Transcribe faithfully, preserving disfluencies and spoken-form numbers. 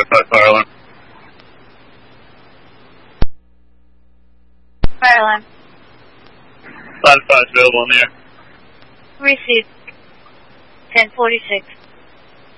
five fire alarm. Fire alarm. five five available in the air. Received. ten forty-six.